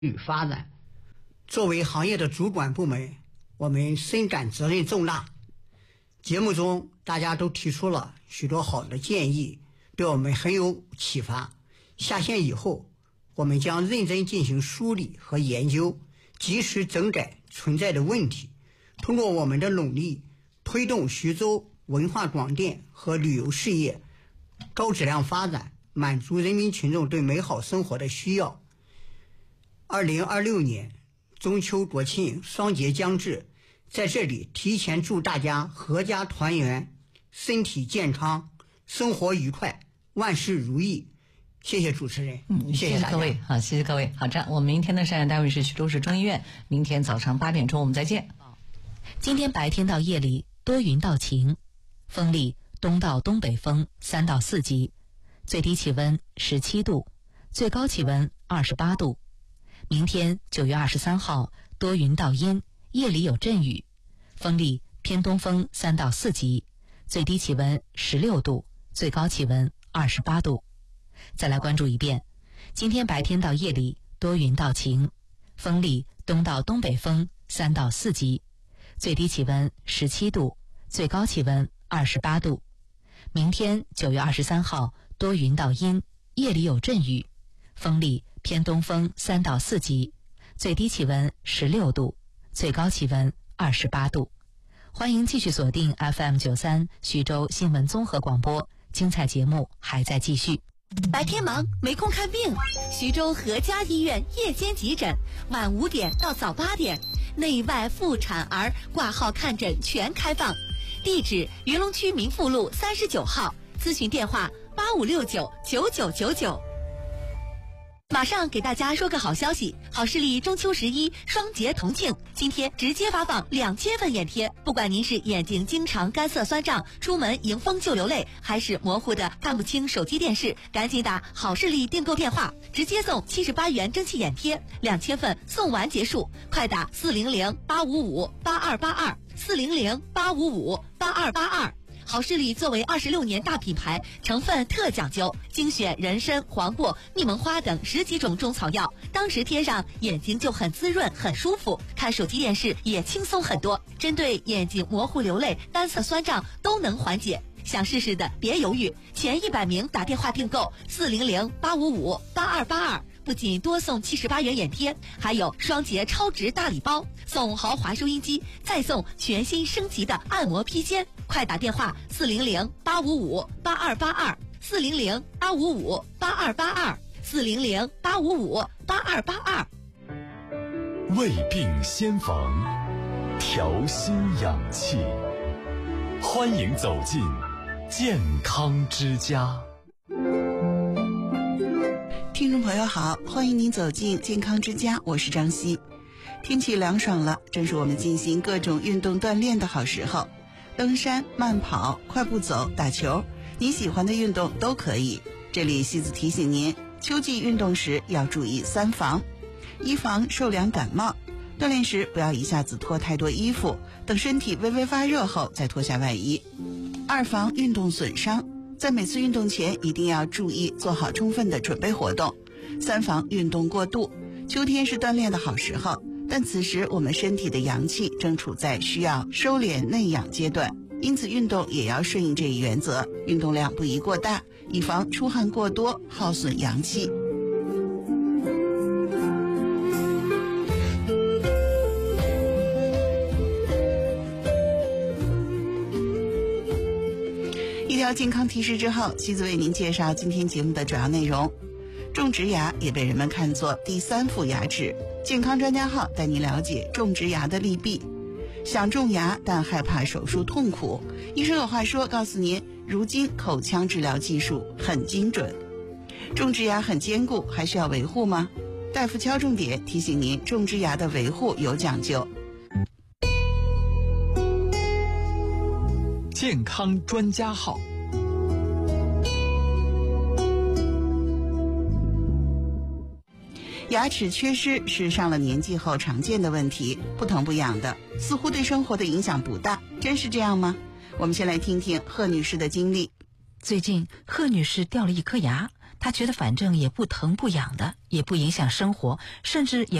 与发展。作为行业的主管部门，我们深感责任重大。节目中大家都提出了许多好的建议，对我们很有启发。下线以后，我们将认真进行梳理和研究，及时整改存在的问题，通过我们的努力，推动徐州文化广电和旅游事业高质量发展，满足人民群众对美好生活的需要。2026年中秋国庆双节将至，在这里提前祝大家阖家团圆，身体健康，生活愉快，万事如意。谢谢主持人，谢谢各位，好，谢谢各位。好，这样我们明天的上演单位是徐州市中医院，明天早上8点钟我们再见。 今天白天到夜里多云到晴，风力东到东北风3到4级，最低气温17度，最高气温28度。明天9月23号多云到阴，夜里有阵雨，风力偏东风3到4级，最低气温16度，最高气温28度。再来关注一遍，今天白天到夜里多云到晴，风力东到东北风3到4级，最低气温17度，最高气温28度。明天9月23号多云到阴，夜里有阵雨，风力偏东风3到4级，最低气温16度，最高气温28度。欢迎继续锁定 FM93 徐州新闻综合广播，精彩节目还在继续。 白天忙没空看病，徐州阖家医院夜间急诊，晚5点到早8点，内外妇产儿挂号看诊全开放。地址云龙区民富路39号，咨询电话85699999。马上给大家说个好消息，好视力中秋11双节同庆，今天直接发放2000份眼贴。不管您是眼睛经常干涩酸胀，出门迎风就流泪，还是模糊的看不清手机电视，赶紧打好视力订购电话，直接送78元蒸汽眼贴，2000份送完结束，快打400-855-8282，400-855-8282。好视力作为26年大品牌，成分特讲究，精选人参、黄柏、蜜蒙花等10几种中草药，当时贴上眼睛就很滋润很舒服，看手机电视也轻松很多。针对眼睛模糊流泪、干涩酸胀都能缓解，想试试的别犹豫，前100名打电话订购400-855-8282，不仅多送78元眼贴，还有双节超值大礼包，送豪华收音机，再送全新升级的按摩披肩。快打电话400-855-8282，400-855-8282，400-855-8282。 胃病先防，调心养气，欢迎走进健康之家。 听众朋友好，欢迎您走进健康之家，我是张希。天气凉爽了，正是我们进行各种运动锻炼的好时候，登山、慢跑、快步走、打球，你喜欢的运动都可以。这里西子提醒您，秋季运动时要注意3防：一防受凉感冒，锻炼时不要一下子脱太多衣服，等身体微微发热后再脱下外衣；二防运动损伤，在每次运动前一定要注意做好充分的准备活动；三防运动过度，秋天是锻炼的好时候，但此时我们身体的阳气正处在需要收敛内养阶段，因此运动也要顺应这一原则，运动量不宜过大，以防出汗过多耗损阳气。一条健康提示之后，西子为您介绍今天节目的主要内容。种植牙也被人们看作第3副牙齿，健康专家号带您了解种植牙的利弊。想种牙但害怕手术痛苦，医生有话说告诉您，如今口腔治疗技术很精准。种植牙很坚固，还需要维护吗？大夫敲重点提醒您，种植牙的维护有讲究。 健康专家号。 牙齿缺失是上了年纪后常见的问题，不疼不痒的，似乎对生活的影响不大，真是这样吗？我们先来听听贺女士的经历。 最近贺女士掉了一颗牙， 他觉得反正也不疼不痒的，也不影响生活，甚至也